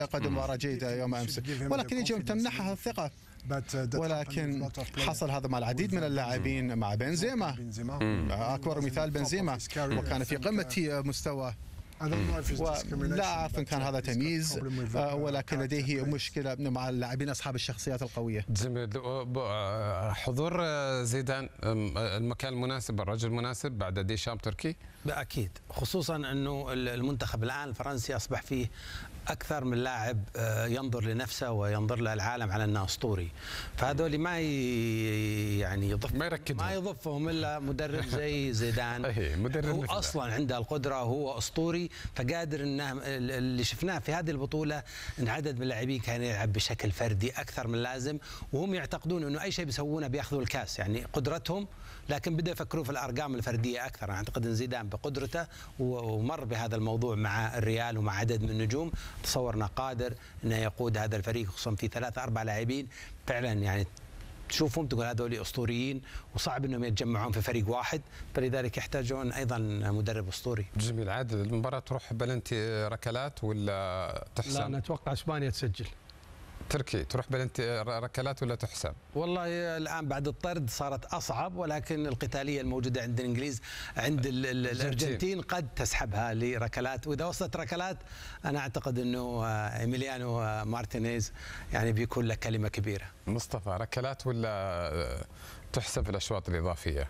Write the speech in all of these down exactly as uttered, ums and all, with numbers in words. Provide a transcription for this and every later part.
قدم مباراة جيدة يوم أمس، ولكن يجب أن تمنحها الثقة. ولكن حصل هذا مع العديد من اللاعبين، مع بنزيما أكبر مثال بنزيما، وكان في قمة مستوى. ولا أعرف إن كان هذا تمييز، ولكن لديه مشكلة مع اللاعبين أصحاب الشخصيات القوية. جميل. حضور زيدان المكان المناسب، الرجل المناسب بعد ديشام تركي؟ أكيد، خصوصا أنه المنتخب الآن الفرنسي أصبح فيه أكثر من لاعب ينظر لنفسه وينظر للعالم على أنه أسطوري، فهذول ما يعني يضف ما يركزهم ما يضفهم إلا مدرب زي زيدان. مدرب هو أصلا عنده القدرة، هو أسطوري، فقادر أنه اللي شفناه في هذه البطولة أن عدد من اللاعبين كان يلعب بشكل فردي أكثر من اللازم، وهم يعتقدون أنه أي شيء بيسوونه بياخذوا الكاس، يعني قدرتهم، لكن بدأوا يفكروا في الأرقام الفردية أكثر. أنا أعتقد أن زيدان بقدرته ومر بهذا الموضوع مع الريال ومع عدد من النجوم، تصورنا قادر أنه يقود هذا الفريق، خصوصا في ثلاثة أربع لاعبين فعلا يعني تشوفهم تقول هذول أسطوريين، وصعب أنهم يتجمعون في فريق واحد، فلذلك يحتاجون أيضا مدرب أسطوري. جميل. عادل، المباراة تروح بلنتي ركلات ولا تحسم؟ لا، نتوقع إسبانيا تسجل. تركي تروح بلنتي ركلات ولا تحسب؟ والله الآن بعد الطرد صارت أصعب، ولكن القتالية الموجودة عند الإنجليز عند الأرجنتين قد تسحبها لركلات، وإذا وصلت ركلات أنا أعتقد أنه إيميليانو مارتينيز يعني بيكون له كلمة كبيرة. مصطفى، ركلات ولا تحسب في الأشواط الإضافية؟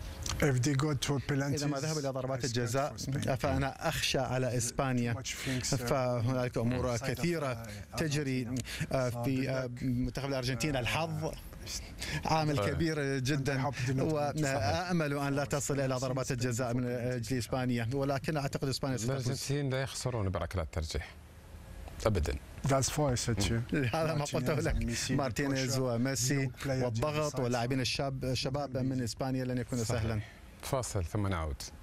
إذا ما ذهب إلى ضربات الجزاء فأنا أخشى على إسبانيا، فهنالك أمور كثيرة تجري في منتخب الأرجنتين. الحظ عامل كبير جدا، وأأمل أن لا تصل إلى ضربات الجزاء من أجل إسبانيا، ولكن أعتقد إسبانيا ستفوز. الأرجنتين لا يخسرون بركلات ترجيح أبدا. هذا ما قلته لك. مارتينيز وميسي والضغط واللاعبين الشاب الشباب من إسبانيا لن يكون سهلا. فاصل ثم نعود.